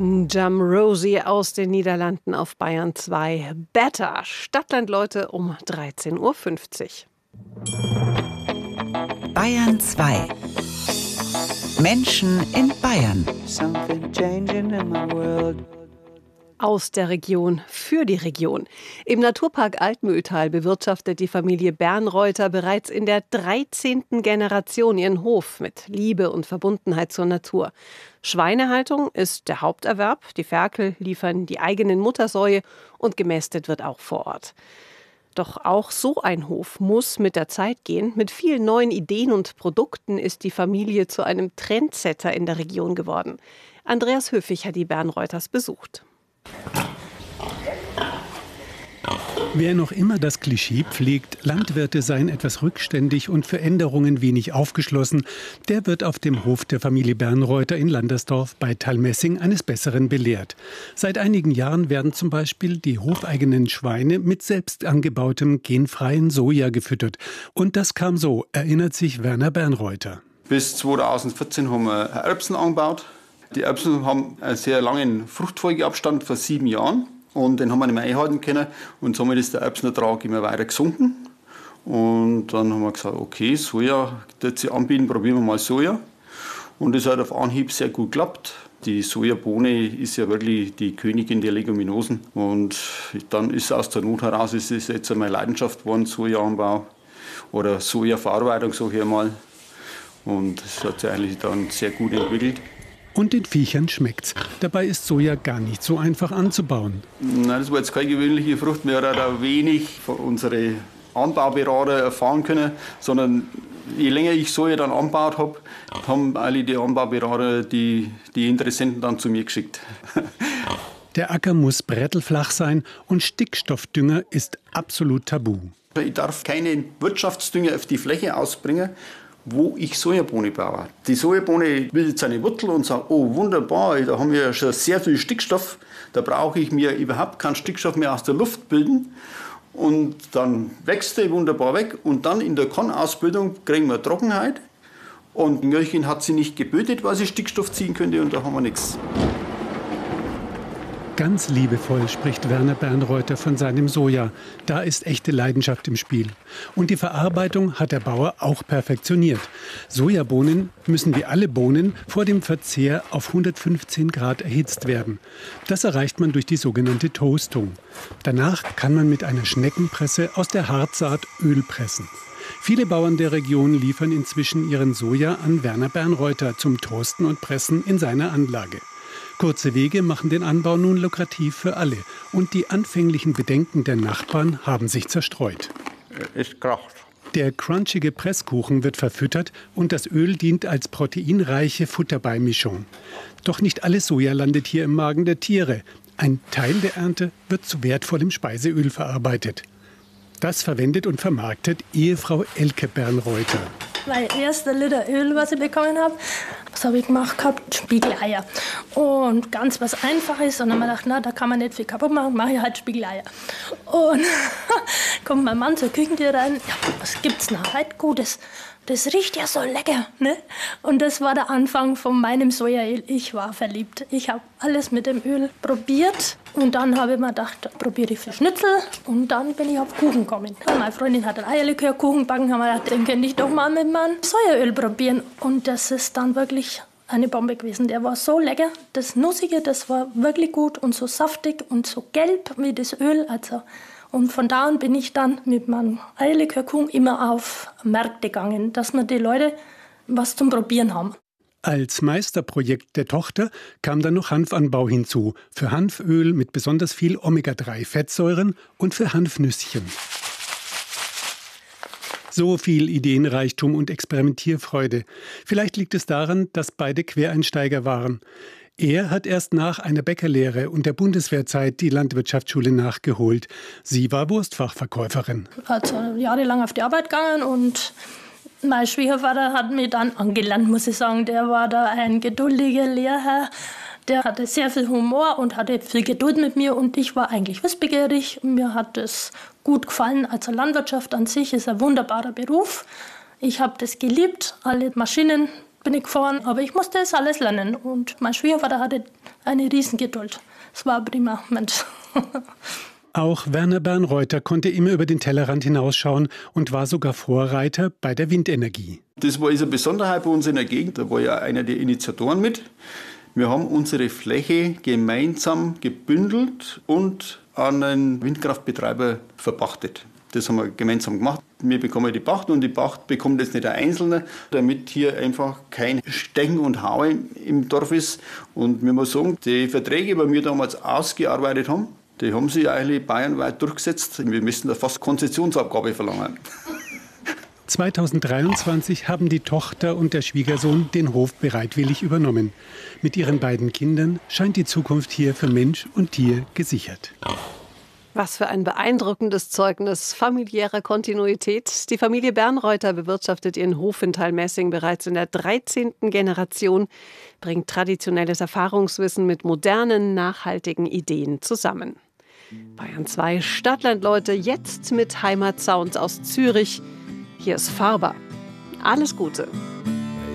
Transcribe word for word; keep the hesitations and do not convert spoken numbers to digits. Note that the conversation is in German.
Jam Rosie aus den Niederlanden auf Bayern zwei. Better. Stadtland, Leute, um dreizehn Uhr fünfzig. Bayern zwei. Menschen in Bayern. Aus der Region für die Region. Im Naturpark Altmühltal bewirtschaftet die Familie Bernreuther bereits in der dreizehnten Generation ihren Hof mit Liebe und Verbundenheit zur Natur. Schweinehaltung ist der Haupterwerb. Die Ferkel liefern die eigenen Muttersäue und gemästet wird auch vor Ort. Doch auch so ein Hof muss mit der Zeit gehen. Mit vielen neuen Ideen und Produkten ist die Familie zu einem Trendsetter in der Region geworden. Andreas Höfig hat die Bernreuthers besucht. Wer noch immer das Klischee pflegt, Landwirte seien etwas rückständig und für Änderungen wenig aufgeschlossen, der wird auf dem Hof der Familie Bernreuther in Landersdorf bei Thalmessing eines Besseren belehrt. Seit einigen Jahren werden zum Beispiel die hofeigenen Schweine mit selbst angebautem genfreien Soja gefüttert. Und das kam so, erinnert sich Werner Bernreuther. Bis zweitausendvierzehn haben wir Erbsen angebaut. Die Erbsen haben einen sehr langen Fruchtfolgeabstand von sieben Jahren. Und den haben wir nicht mehr einhalten können. Und somit ist der Erbsenertrag immer weiter gesunken. Und dann haben wir gesagt, okay, Soja, das sie anbieten, probieren wir mal Soja. Und das hat auf Anhieb sehr gut geklappt. Die Sojabohne ist ja wirklich die Königin der Leguminosen. Und dann ist aus der Not heraus, ist es jetzt meine Leidenschaft geworden, Sojaanbau oder Sojaverarbeitung, sage ich einmal. Und das hat sich eigentlich dann sehr gut entwickelt. Und den Viechern schmeckt's. Dabei ist Soja gar nicht so einfach anzubauen. Nein, das war jetzt keine gewöhnliche Frucht. Wir haben da wenig von unseren Anbauberater erfahren können, sondern je länger ich Soja dann angebaut habe, haben alle die Anbauberater die, die Interessenten dann zu mir geschickt. Der Acker muss brettelflach sein und Stickstoffdünger ist absolut tabu. Ich darf keinen Wirtschaftsdünger auf die Fläche ausbringen, wo ich Sojabohne baue. Die Sojabohne bildet seine Wurzel und sagt, oh wunderbar, da haben wir schon sehr viel Stickstoff, da brauche ich mir überhaupt keinen Stickstoff mehr aus der Luft bilden. Und dann wächst der wunderbar weg und dann in der Kornausbildung kriegen wir Trockenheit. Und Mörchen hat sie nicht gebildet, weil sie Stickstoff ziehen könnte und da haben wir nichts. Ganz liebevoll spricht Werner Bernreuther von seinem Soja. Da ist echte Leidenschaft im Spiel. Und die Verarbeitung hat der Bauer auch perfektioniert. Sojabohnen müssen wie alle Bohnen vor dem Verzehr auf hundertfünfzehn Grad erhitzt werden. Das erreicht man durch die sogenannte Toastung. Danach kann man mit einer Schneckenpresse aus der Hartsaat Öl pressen. Viele Bauern der Region liefern inzwischen ihren Soja an Werner Bernreuther zum Toasten und Pressen in seiner Anlage. Kurze Wege machen den Anbau nun lukrativ für alle. Und die anfänglichen Bedenken der Nachbarn haben sich zerstreut. Es kracht. Der crunchige Presskuchen wird verfüttert und das Öl dient als proteinreiche Futterbeimischung. Doch nicht alles Soja landet hier im Magen der Tiere. Ein Teil der Ernte wird zu wertvollem Speiseöl verarbeitet. Das verwendet und vermarktet Ehefrau Elke Bernreuther. Mein erster Liter Öl, was ich bekommen habe, was habe ich gemacht gehabt? Spiegeleier. Und ganz was Einfaches. Und dann habe ich gedacht, na, da kann man nicht viel kaputt machen, mache ich halt Spiegeleier. Und kommt mein Mann zur Küchentür rein. Ja, was gibt's denn heute Gutes? Das riecht ja so lecker, ne? Und das war der Anfang von meinem Sojaöl. Ich war verliebt. Ich habe alles mit dem Öl probiert. Und dann habe ich mir gedacht, probiere ich für Schnitzel. Und dann bin ich auf Kuchen gekommen. Meine Freundin hat einen Eierlikörkuchen gebacken. Haben wir gedacht, den könnte ich doch mal mit meinem Sojaöl probieren. Und das ist dann wirklich eine Bombe gewesen. Der war so lecker. Das Nussige, das war wirklich gut. Und so saftig und so gelb wie das Öl. Also... Und von da an bin ich dann mit meinem Eierlikörkuchen immer auf Märkte gegangen, dass wir die Leute was zum Probieren haben. Als Meisterprojekt der Tochter kam dann noch Hanfanbau hinzu. Für Hanföl mit besonders viel Omega drei Fettsäuren und für Hanfnüsschen. So viel Ideenreichtum und Experimentierfreude. Vielleicht liegt es daran, dass beide Quereinsteiger waren. Er hat erst nach einer Bäckerlehre und der Bundeswehrzeit die Landwirtschaftsschule nachgeholt. Sie war Wurstfachverkäuferin. Also jahrelang auf die Arbeit gegangen und mein Schwiegervater hat mich dann angelernt, muss ich sagen. Der war da ein geduldiger Lehrherr. Der hatte sehr viel Humor und hatte viel Geduld mit mir und ich war eigentlich wissbegierig. Mir hat es gut gefallen. Also Landwirtschaft an sich ist ein wunderbarer Beruf. Ich habe das geliebt, alle Maschinen bin ich gefahren, aber ich musste das alles lernen. Und mein Schwiegervater hatte eine Riesengeduld. Es war prima, Mensch. Auch Werner Bernreuther konnte immer über den Tellerrand hinausschauen und war sogar Vorreiter bei der Windenergie. Das war eine Besonderheit bei uns in der Gegend, da war ja einer der Initiatoren mit. Wir haben unsere Fläche gemeinsam gebündelt und an einen Windkraftbetreiber verpachtet. Das haben wir gemeinsam gemacht. Wir bekommen die Pacht und die Pacht bekommt jetzt nicht der Einzelne, damit hier einfach kein Stechen und Hauen im Dorf ist. Und wir muss sagen, die Verträge, die wir damals ausgearbeitet haben, die haben sich eigentlich bayernweit durchgesetzt. Wir müssen da fast Konzessionsabgabe verlangen. zweitausenddreiundzwanzig haben die Tochter und der Schwiegersohn den Hof bereitwillig übernommen. Mit ihren beiden Kindern scheint die Zukunft hier für Mensch und Tier gesichert. Was für ein beeindruckendes Zeugnis familiärer Kontinuität. Die Familie Bernreuther bewirtschaftet ihren Hof in Thalmessing bereits in der dreizehnten Generation, bringt traditionelles Erfahrungswissen mit modernen, nachhaltigen Ideen zusammen. Bayern zwei Stadtlandleute jetzt mit Heimatsounds aus Zürich. Hier ist Fahrbar. Alles Gute.